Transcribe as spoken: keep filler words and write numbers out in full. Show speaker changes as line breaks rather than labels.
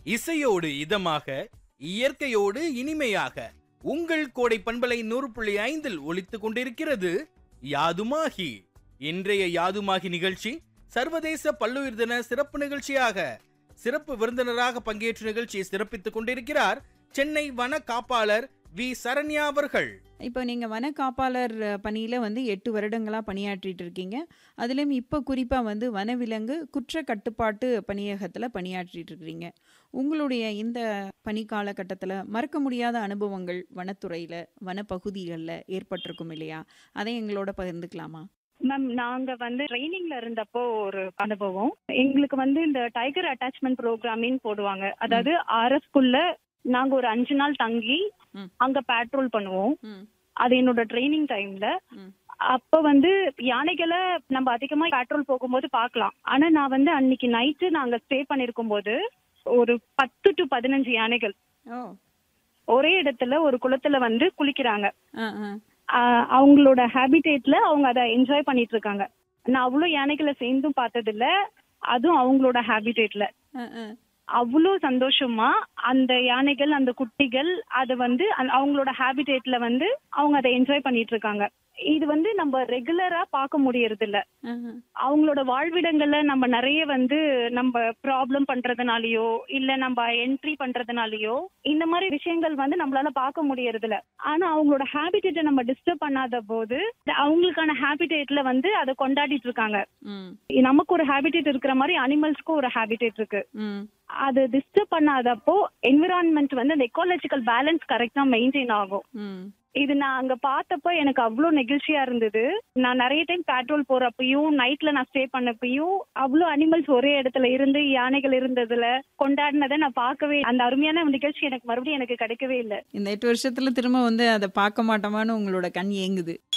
இசையோடு இதமாக, இயற்கையோடு இனிமையாக உங்கள் கோடை பண்பலை நூறு புள்ளி ஐந்தில் ஒலித்துக் கொண்டிருக்கிறது யாதுமாகி. இன்றைய யாதுமாகி நிகழ்ச்சி சர்வதேச பல்லுயிர் தின சிறப்பு நிகழ்ச்சியாக சிறப்பு விருந்தினராக பங்கேற்று நிகழ்ச்சியை சிறப்பித்துக் கொண்டிருக்கிறார் சென்னை வன காப்பாளர் வி சரண்யா அவர்கள்.
இப்போ நீங்கள் வன காப்பாளர் பணியில் வந்து எட்டு வருடங்களாக பணியாற்றிட்டு இருக்கீங்க. அதுலேயும் இப்போ குறிப்பாக வந்து வனவிலங்கு குற்ற கட்டுப்பாட்டு பணியகத்தில் பணியாற்றிட்டு இருக்கிறீங்க. உங்களுடைய இந்த பணி காலகட்டத்தில் மறக்க முடியாத அனுபவங்கள் வனத்துறையில் வனப்பகுதிகளில் ஏற்பட்டிருக்கும் இல்லையா? அதை எங்களோட பகிர்ந்துக்கலாமா?
மேம், நாங்க வந்து ட்ரைனிங்ல இருந்தப்போ ஒரு அனுபவம். எங்களுக்கு வந்து இந்த டைகர் அட்டாச்மெண்ட் ப்ரோக்ராமின்னு போடுவாங்க. அதாவது ஆர்எஸ்குள்ள நாங்க ஒரு அஞ்சு நாள் தங்கி அங்க பேட்ரோல் பண்ணுவோம். அது என்னோட ட்ரைனிங் டைம்ல. அப்ப வந்து யானைகளை நம்ம அதிகமா பேட்ரோல் போகும்போது பார்க்கலாம். ஆனா நான் வந்து அன்னைக்கு நைட்டு நாங்க ஸ்டே பண்ணிருக்கும் போது ஒரு பத்து டு பதினஞ்சு யானைகள் ஒரே இடத்துல ஒரு குளத்துல வந்து குளிக்கிறாங்க. அவங்களோட ஹேபிடேட்ல அவங்க அதை என்ஜாய் பண்ணிட்டு இருக்காங்க. நான் அவ்வளவு யானைகளை சேர்ந்தும் பார்த்தது இல்ல, அதுவும் அவங்களோட ஹேபிடேட்ல. அவ்வளோ சந்தோஷமா அந்த யானைகள் அந்த குட்டிகள் அது வந்து அவங்களோட ஹேபிடேட்ல வந்து அவங்க அதை என்ஜாய் பண்ணிட்டு இருக்காங்க. இது வந்து நம்ம ரெகுலரா பார்க்க முடியறது இல்ல. அவங்களோட வாழ்விடங்கள்ல நம்ம நிறைய வந்து நம்ம ப்ராப்ளம் பண்றதுனாலயோ இல்ல நம்ம என்ட்ரி பண்றதுனாலயோ இந்த மாதிரி விஷயங்கள் வந்து நம்மளால பார்க்க முடியறது இல்ல. ஆனா அவங்களோட ஹேபிடேட்டை நம்ம டிஸ்டர்ப் பண்ணாத போது அவங்களுக்கான ஹேபிடேட்ல வந்து அதை கொண்டாடிட்டு இருக்காங்க. நமக்கு ஒரு ஹேபிடேட் இருக்கிற மாதிரி அனிமல்ஸ்க்கும் ஒரு ஹேபிடேட் இருக்கு. அது டிஸ்டர்ப் பண்ணாதப்போ என்விரான்மெண்ட் வந்து அந்த எக்காலஜிக்கல் பேலன்ஸ் கரெக்டா மெயின்டைன் ஆகும். இது நான் அங்க பார்த்தப்ப எனக்கு அவ்வளவு நெகிழ்ச்சியா இருந்தது. நான் நிறைய டைம் பேட்ரோல் போறப்பயும் நைட்ல நான் ஸ்டே பண்ணப்பயும் அவ்வளவு அனிமல்ஸ் ஒரே இடத்துல இருந்து யானைகள் இருந்ததுல கொண்டாடினதை நான் பார்க்கவே, அந்த அருமையான நிகழ்ச்சி எனக்கு மறுபடியும் எனக்கு கிடைக்கவே இல்லை.
இந்த எட்டு வருஷத்துல திரும்ப வந்து அதை பார்க்க மாட்டோமான்னு உங்களோட கண் ஏங்குது.